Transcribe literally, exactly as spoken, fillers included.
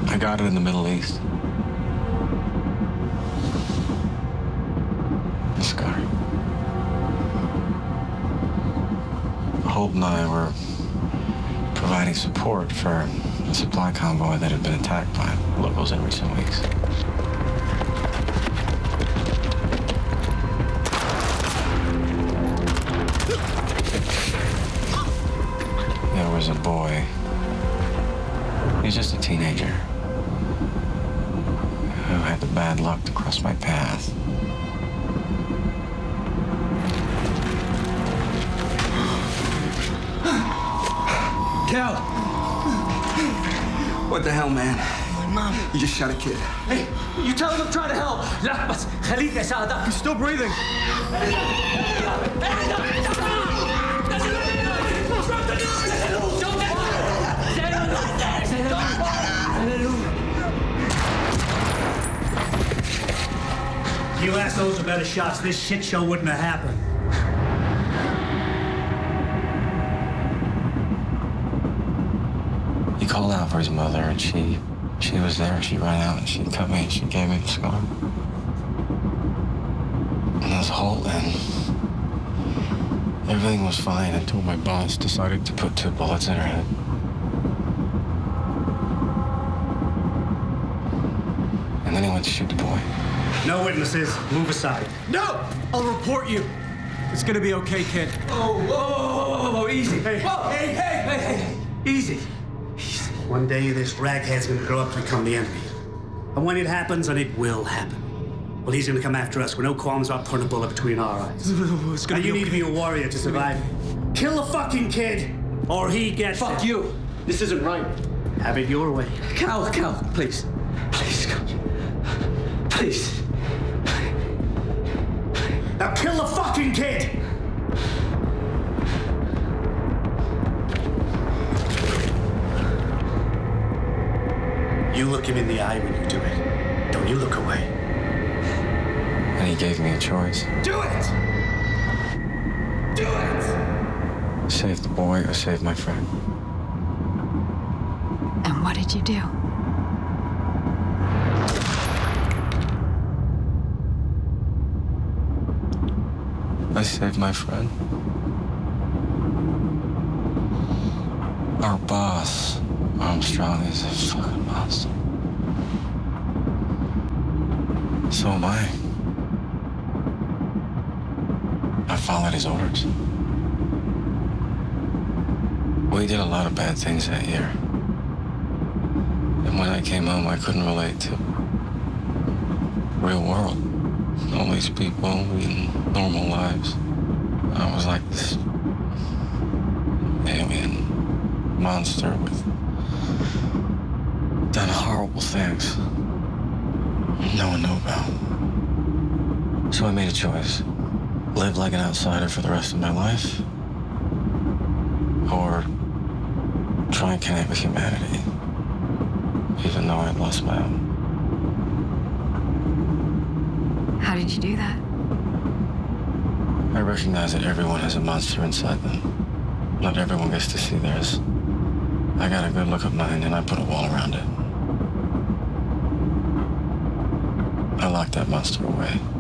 I got it in the Middle East. The scar. Holt and I were providing support for a supply convoy that had been attacked by locals in recent weeks. There was a boy. He's just a teenager who had the bad luck to cross my path. Cal! What the hell, man? Mom. You just shot a kid. Hey, you tell him I'm trying to help. لا بس خليك اساعدك. He's still breathing. You assholes are better shots. This shit show wouldn't have happened. He called out for his mother, and she, she was there. She ran out and she cut me and she gave me the scar. And this Holt, and everything was fine until my boss decided to put two bullets in her head. And then he went to shoot the boy. No witnesses. Move aside. No! I'll report you. It's gonna be okay, kid. Oh, whoa, whoa, whoa, whoa, easy. Hey, whoa, hey, hey, hey, hey, easy. Easy. One day this raghead's gonna grow up to become the enemy. And when it happens, and it will happen, well, he's gonna come after us with no qualms about putting a bullet between our eyes. It's gonna Now, be you need okay. to be a warrior to survive. Kill a fucking kid, or he gets Fuck it. you. This isn't right. Have it your way. Cal, Cal, please. Please, Cal. Please. Now kill the fucking kid! You look him in the eye when you do it. Don't you look away. And he gave me a choice. Do it! Do it! Save the boy or save my friend. And what did you do? I saved my friend. Our boss, Armstrong, is a fucking monster. So am I. I followed his orders. We did a lot of bad things that year. And when I came home, I couldn't relate to real world. All these people leading normal lives. I was like this alien monster with done horrible things no one knew about. So I made a choice. Live like an outsider for the rest of my life, or try and connect with humanity, even though I'd lost my own. How did you do that? I recognize that everyone has a monster inside them. Not everyone gets to see theirs. I got a good look at mine, and I put a wall around it. I locked that monster away.